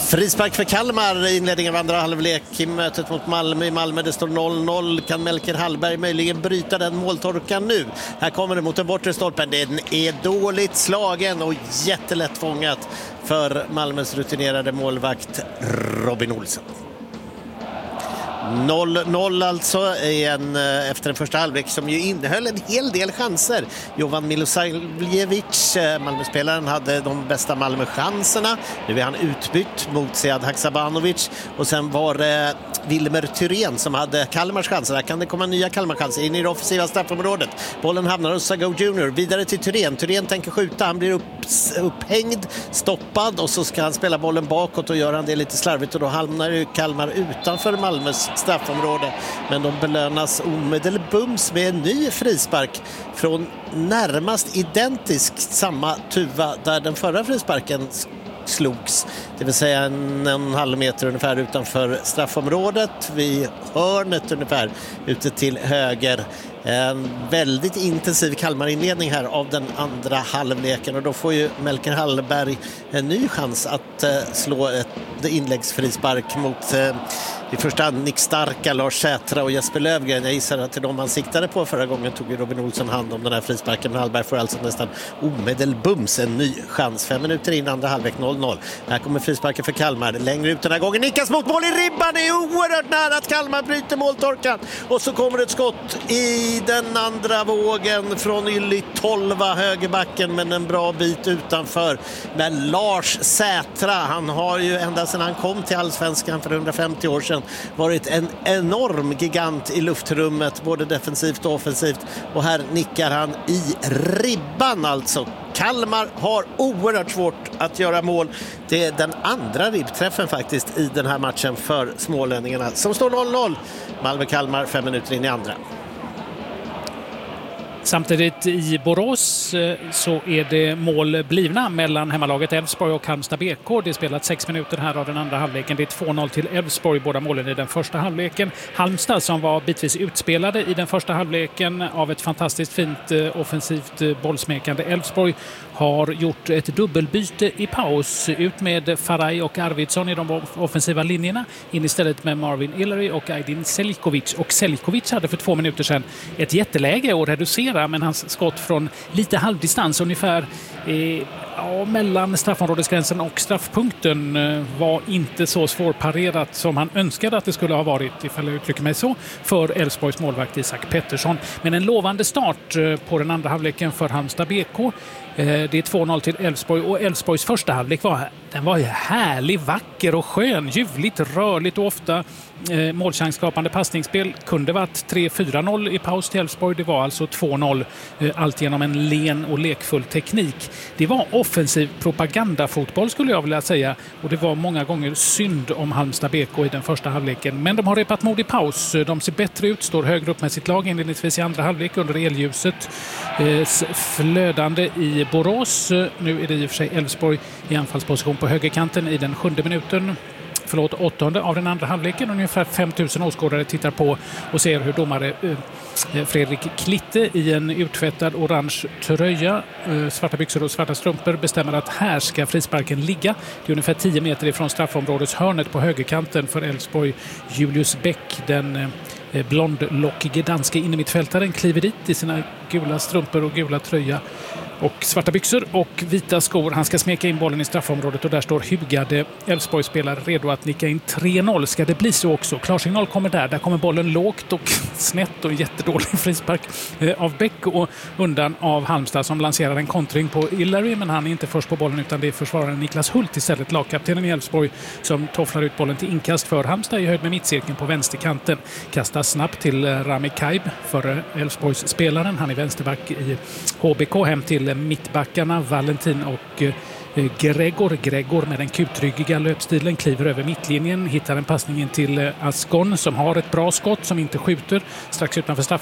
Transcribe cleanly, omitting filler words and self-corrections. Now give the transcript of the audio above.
Frispark för Kalmar i inledningen av andra halvlek i mötet mot Malmö. I Malmö det står 0-0. Kan Melker Hallberg möjligen bryta den måltorkan nu? Här kommer det mot den bortre stolpen. Den är dåligt slagen och jättelätt fångat för Malmös rutinerade målvakt Robin Olsen. 0-0 alltså igen efter den första halvlek som ju innehöll en hel del chanser. Jovan Milosavljevic, Malmöspelaren, hade de bästa Malmö-chanserna. Nu är han utbytt mot Sead Haksabanovic. Och sen var det Wilmer Thyrén som hade Kalmars chanser. Där kan det komma nya Kalmar-chanser in i det offensiva straffområdet. Bollen hamnar hos Sago Junior. Vidare till Thyrén. Thyrén tänker skjuta. Han blir upphängd, stoppad och så ska han spela bollen bakåt och gör han det lite slarvigt och då hamnar ju Kalmar utanför Malmös straffområde, men de belönas omedelbums med en ny frispark från närmast identiskt samma tuva där den förra frisparken slogs, det vill säga en halv meter ungefär utanför straffområdet vid hörnet ungefär ute till höger. En väldigt intensiv Kalmar-inledning här av den andra halvleken och då får ju Melker Hallberg en ny chans att slå ett inläggsfrispark mot i första hand Nick Starka, Lars Sätra och Jesper Lövgren. Jag gissar att till de man siktade på förra gången tog ju Robin Olsson hand om den här frisparken, men Hallberg får alltså nästan omedelbums en ny chans. 5 minuter in andra halvlek 0-0. Här kommer frisparken för Kalmar. Längre ut den här gången. Nickas mot mål i ribban. Det är oerhört nära att Kalmar bryter måltorkan. Och så kommer ett skott i den andra vågen från Ylli 12 högerbacken, men en bra bit utanför. Men Lars Sätra, han har ju ända sedan han kom till Allsvenskan för 150 år sedan varit en enorm gigant i luftrummet, både defensivt och offensivt. Och här nickar han i ribban alltså. Kalmar har oerhört svårt att göra mål. Det är den andra ribbträffen faktiskt i den här matchen för smålänningarna som står 0-0. Malmö-Kalmar 5 minuter in i andra. Samtidigt i Borås så är det mål blivna mellan hemmalaget Elfsborg och Halmstad BK. Det är spelat 6 minuter här av den andra halvleken. Det är 2-0 till Elfsborg, båda målen i den första halvleken. Halmstad som var bitvis utspelade i den första halvleken av ett fantastiskt fint offensivt bollsmekande Elfsborg har gjort ett dubbelbyte i paus. Ut med Faraj och Arvidsson i de offensiva linjerna. In istället med Marvin Illeri och Aydin Seljkovic. Och Seljkovic hade för 2 minuter sedan ett jätteläge att reducera, men hans skott från lite halvdistans ungefär mellan straffområdesgränsen och straffpunkten var inte så svårparerat som han önskade att det skulle ha varit, ifall jag uttrycker mig så, för Elfsborgs målvakt Isak Pettersson. Men en lovande start på den andra halvleken för Halmstad BK. Det är 2-0 till Elfsborg och Elfsborgs första halvlek var härlig, vacker och skön, ljuvligt, rörligt och ofta målchansskapande passningsspel. Kunde varit 3-4-0 i paus till Elfsborg. Det var alltså 2-0, allt genom en len och lekfull teknik. Det var offensiv propagandafotboll skulle jag vilja säga, och det var många gånger synd om Halmstad BK i den första halvleken. Men de har repat mod i paus. De ser bättre ut, står högre upp med sitt lag inledningsvis i andra halvlek under elljuset flödande i Borås. Nu är det i och för sig Elfsborg i anfallsposition på högerkanten i den 7:e minuten. 8:e av den andra halvleken. Ungefär 5000 åskådare tittar på och ser hur domare Fredrik Klitte i en uttvättad orange tröja, svarta byxor och svarta strumpor bestämmer att här ska frisparken ligga. Det är ungefär 10 meter ifrån straffområdets hörnet på högerkanten för Elfsborg. Julius Bäck, den blondlockige danske innermittfältaren, kliver dit i sina gula strumpor och gula tröja och svarta byxor och vita skor. Han ska smeka in bollen i straffområdet och där står hugade Elfsborg-spelare redo att nicka in 3-0. Ska det bli så också? Klarsignal kommer där kommer bollen lågt och snett och jättedålig frispark av Bäck och undan av Halmstad som lanserar en kontring på Illeri, men han är inte först på bollen utan det är försvararen Niklas Hult istället, lagkaptenen i Elfsborg, som tofflar ut bollen till inkast för Halmstad i höjd med mittcirkeln på vänsterkanten. Kastar snabbt till Rami Kaib för Elfsborgs spelaren. Han är vänsterback i HBK, hem till mittbackarna Valentin och Gregor med den kutryggiga löpstilen kliver över mittlinjen, hittar en passning in till Ascon som har ett bra skott som inte skjuter strax utanför straffområdet.